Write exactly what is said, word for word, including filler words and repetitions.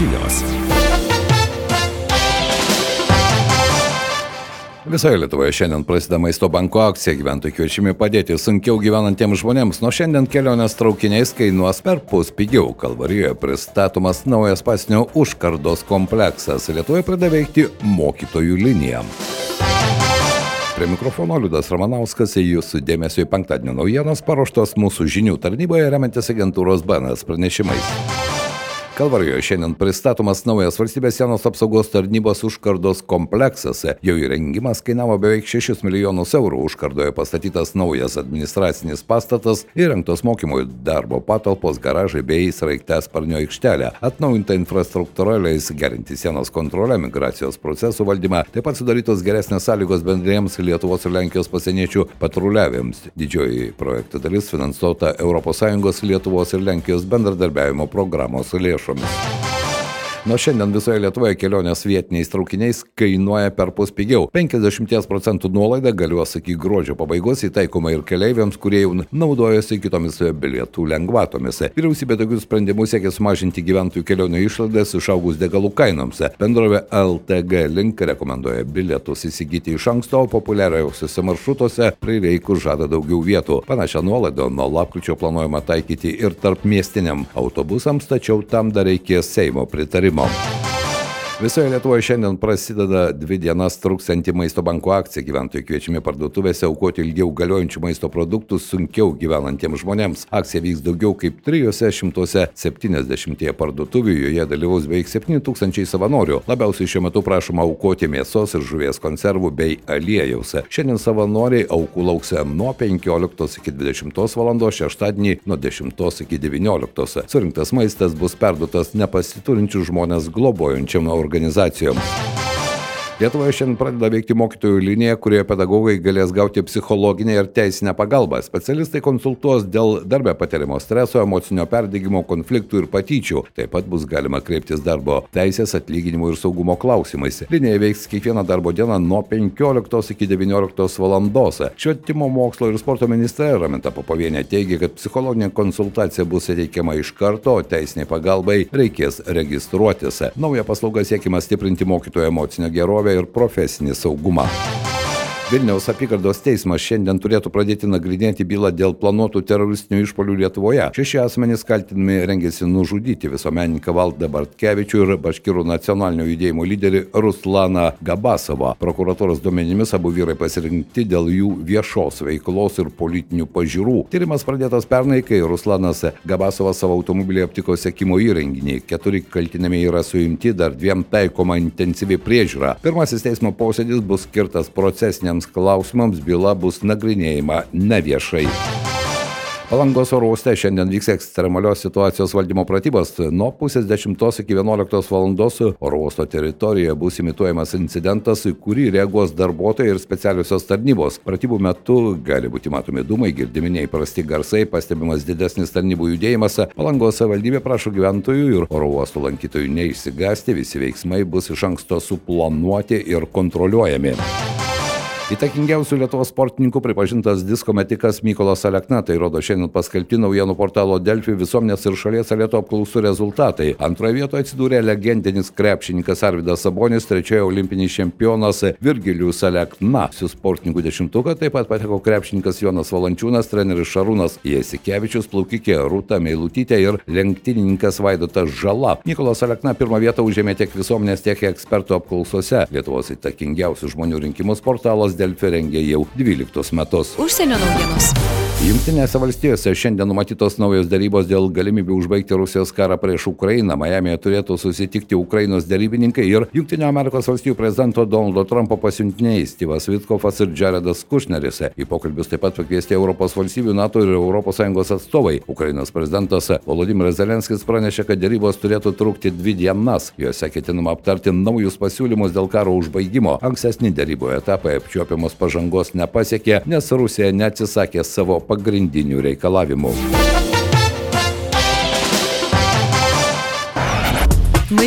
žinios. Visoje Lietuvoje šiandien prasideda Maisto banko akcija. Gyventojai kviečiami padėti sunkiau gyvenantiems žmonėms. Nuo šiandien kelionės traukiniais kainuos perpus pigiau. Kalvarijoje pristatomas naujas Pasnio užkardos kompleksas. Lietuvoje pradeda veikti mokytojų linija. Prie mikrofono Liudas Ramanauskas, jūsų dėmesio į penktadienio naujienos paruoštos mūsų žinių tarnyboje remiantis agentūros B N S pranešimais. Kalvarijoje šiandien pristatomas naujas valstybės sienos apsaugos tarnybos užkardos kompleksas. Jo įrengimas kainavo beveik šešis milijonus eurų. Užkardoje pastatytas naujas administracinis pastatas, įrengtos mokymų darbo patalpos, garažai bei sraigtasparnio aikštelė. Atnaujinta infrastruktūra leis gerinti sienos kontrolę, migracijos procesų valdymą, taip pat sudarytos geresnės sąlygos bendriems Lietuvos ir Lenkijos pasieniečių patruliavimams. Didžioji projekto dalis finansuota Europos Sąjungos, Lietuvos ir Lenkijos bendradarbiavimo programos lėšų. Nuo šiandien visoje Lietuvoje kelionės vietiniais traukiniais kainuoja perpus pigiau. penkiasdešimt procentų nuolaida galios iki gruodžio pabaigos, įtaikoma ir keleiviams, kurie jau naudojasi kitomis bilietų lengvatomis. Vyriausybė tokius sprendimus siekia sumažinti gyventojų kelionių išlaidas išaugus degalų kainoms. Bendrovė L T G Link rekomenduoja bilietus įsigyti iš anksto, o populiariausiuose maršrutuose prireikus žada daugiau vietų. Panašią nuolaidą nuo lapkričio planuojama taikyti ir tarp miestiniam autobusams, tačiau tam dar reikės Seimo pritarimo. Visoje Lietuvoje šiandien prasideda dvi dienas truksianti Maisto banko akcija. Gyventojai kviečiami parduotuvėse aukoti ilgiau galiojančių maisto produktų sunkiau gyvenantiems žmonėms. Akcija vyks daugiau kaip trijose šimtuose septyniasdešimtyje parduotuvių, joje dalyvaus beveik septyni tūkstančiai savanorių. Labiausiai šiuo metu prašoma aukoti mėsos ir žuvies konservų bei aliejaus. Šiandien savanoriai aukų lauks nuo penkioliktos iki dvidešimtos valandos, šeštadienį nuo dešimtos iki devynioliktos. Surinktas maistas bus perduotas nepasiturinčių žmonės globojančiam organizacijoms. Lietuvoje šiandien pradeda veikti mokytojų linija, kurioje pedagogai galės gauti psichologinę ir teisinę pagalbą. Specialistai konsultuos dėl darbe patiriamo streso, emocinio perdegimo, konfliktų ir patyčių. Taip pat bus galima kreiptis darbo teisės, atlyginimų ir saugumo klausimais. Linija veiks kiekvieną darbo dieną nuo penkioliktos iki devynioliktos valandos. Švietimo, mokslo ir sporto ministrė Raminta Popovienė teigia, kad psichologinė konsultacija bus teikiama iš karto, o teisiniai pagalbai reikės registruotis. Nauja paslauga siekiama stiprinti mokytojų emocinę gerovę ir profesinį saugumą. Vilniaus apygardos teismas šiandien turėtų pradėti nagrinėti bylą dėl planuotų teroristinių išpuolių Lietuvoje. Šeši asmenys kaltinami rengėsi nužudyti visuomenininką Valdą Bartkevičių ir Baškirų nacionalinio judėjimo lyderį Ruslaną Gabasovą. Prokuratūros duomenimis abu vyrai pasirinkti dėl jų viešos veiklos ir politinių pažiūrų. Tyrimas pradėtas pernai, kai Ruslanas Gabasovas savo automobilį aptiko sekimo įrenginį. Keturi kaltinami yra suimti, dar dviem taikoma intensyvi priežiūra. Pirmasis teismo posėdis bus skirtas procesiniams klausimams, byla bus nagrinėjama neviešai. Palangos oro uoste šiandien vyks ekstremalios situacijos valdymo pratybos. Nuo pusės dešimtos iki vienuoliktos valandos oro uosto teritorijoje bus imituojamas incidentas, į kurį reaguos darbuotojai ir specialiosios tarnybos. Pratybų metu gali būti matomi dūmai, girdimi neįprasti garsai, pastebimas didesnis tarnybų judėjimas. Palangos savivaldybė prašo gyventojų ir oro uosto lankytojų neišsigąsti, visi veiksmai bus iš anksto suplanuoti ir kontroliuojami. Įtakingiausių Lietuvos sportininkų pripažintas disko metikas Mykolas Alekna, tai rodo šiandien paskelbti naujienų portalo Delfi visuomenės ir šalies elito apklausų rezultatai. Antroje vietoje atsidūrė legendinis krepšininkas Arvydas Sabonis, trečioje olimpinis čempionas Virgilijus Alekna. Su sportininkų dešimtuką taip pat pateko krepšininkas Jonas Valančiūnas, treneris Šarūnas Jasikevičius, plaukikė Rūta Meilutytė ir lenktynininkas Vaidotas Žala. Mykolas Alekna pirmą vietą užėmė tiek visuomenės, tiek ekspertų apklausose. Lietuvos įtakingiausių žmonių rinkimus portalas Delfi rengia jau dvyliktus metus. Užsienio naujienos. Jungtinėse valstijose šiandien numatytos naujos derybos dėl galimybių užbaigti Rusijos karą prieš Ukrainą. Majamyje turėtų susitikti Ukrainos derybininkai ir Jungtinių Amerikos valstijų prezidento Donaldo Trumpo pasiuntiniai Styvas Vitkofas ir Jaredas Kušneris. Į pokalbius taip pat pakviesti Europos valstybių, NATO ir Europos Sąjungos atstovai. Ukrainos prezidentas Volodymyras Zelenskis pranešė, kad derybos turėtų trukti dvi dienas. Jose ketinama aptarti naujus pasiūlymus dėl karo užbaigimo. Ankstesni derybų etapai apčiuopiamos pažangos nepasiekė, nes Rusija neatsisakė savo pagrindinių reikalavimų.